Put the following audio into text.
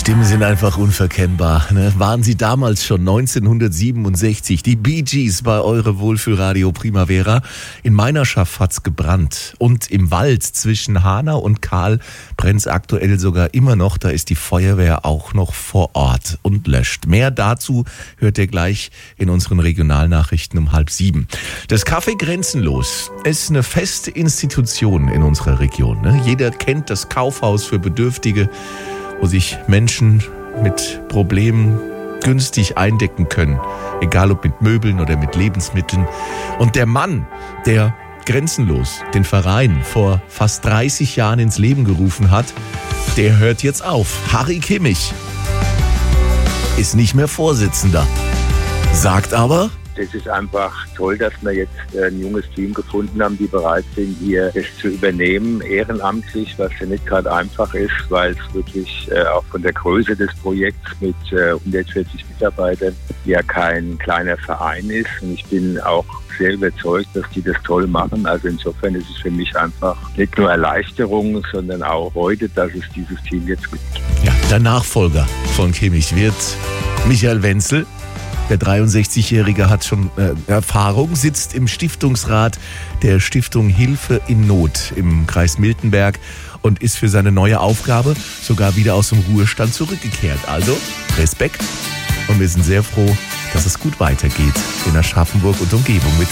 Stimmen sind einfach unverkennbar. Ne? Waren sie damals schon 1967, die Bee Gees bei Eure Wohlfühlradio Primavera. In Meinerschaft hat's gebrannt. Und im Wald zwischen Hanau und Kahl brennt's aktuell sogar immer noch. Da ist die Feuerwehr auch noch vor Ort und löscht. Mehr dazu hört ihr gleich in unseren Regionalnachrichten um 6:30. Das Café Grenzenlos ist eine feste Institution in unserer Region. Ne? Jeder kennt das Kaufhaus für Bedürftige, wo sich Menschen mit Problemen günstig eindecken können. Egal ob mit Möbeln oder mit Lebensmitteln. Und der Mann, der Grenzenlos den Verein vor fast 30 Jahren ins Leben gerufen hat, der hört jetzt auf. Harry Kimmich ist nicht mehr Vorsitzender. Sagt aber: Es ist einfach toll, dass wir jetzt ein junges Team gefunden haben, die bereit sind, hier das zu übernehmen, ehrenamtlich, was ja nicht gerade einfach ist, weil es wirklich auch von der Größe des Projekts mit 140 Mitarbeitern ja kein kleiner Verein ist. Und ich bin auch sehr überzeugt, dass die das toll machen. Also insofern ist es für mich einfach nicht nur Erleichterung, sondern auch Freude, dass es dieses Team jetzt gibt. Ja, der Nachfolger von Kimmich wird Michael Wenzel. Der 63-Jährige hat schon Erfahrung, sitzt im Stiftungsrat der Stiftung Hilfe in Not im Kreis Miltenberg und ist für seine neue Aufgabe sogar wieder aus dem Ruhestand zurückgekehrt. Also Respekt, und wir sind sehr froh, dass es gut weitergeht in Aschaffenburg und Umgebung mit